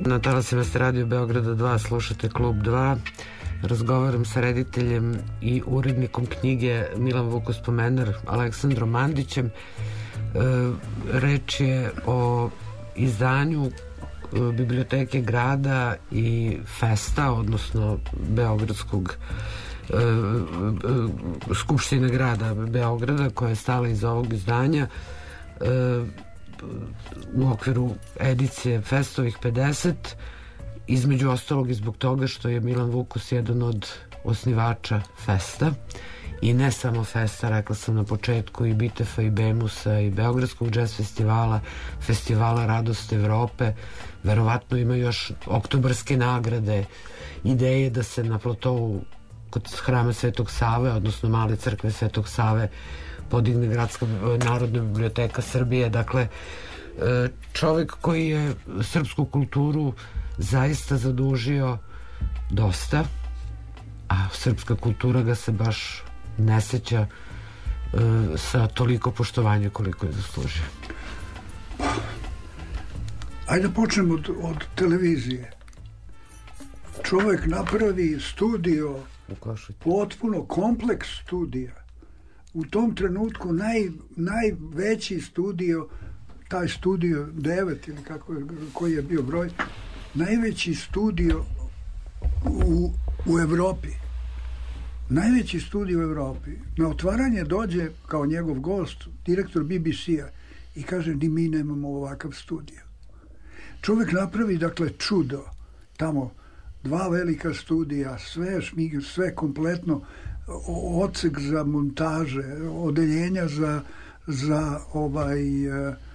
Na talasima ste Radio Beograda 2, slušate Klub 2. Razgovaram sa rediteljem i urednikom knjige Milan Vukos Pomenar, Aleksandrom Mandićem. Reč je o izdanju Biblioteke grada i Festa, odnosno Beogradskog Skupštine grada Beograda, koja je stala iz ovog izdanja u okviru edicije Festovih 50, između ostalog i zbog toga što je Milan Vukos jedan od osnivača Festa, i ne samo Festa, rekla sam na početku, i Bitefa i Bemusa i Beogradskog džez festivala, festivala Radost Evrope, verovatno ima još oktobarske nagrade, ideje da se na platovu kod hrama Svetog Save, odnosno Male crkve Svetog Save, podigne Gradska narodna biblioteka Srbije. Dakle, čovek koji je srpsku kulturu zaista zadužio dosta, a srpska kultura ga se baš ne seća sa toliko poštovanja koliko je zaslužio. Ajde da počnemo od televizije. Čovek napravi studio, potpuno kompleks studija. U tom trenutku najveći studio, taj studio 9 ili koji je bio broj, najveći studio u Evropi. Najveći studio u Evropi. Na otvaranje dođe kao njegov gost direktor BBC-a i kaže: ni mi nemamo ovakav studio. Čovjek napravi, dakle, čudo. Tamo 2 velika studija, sve kompletno, odsek za montaže, odeljenja za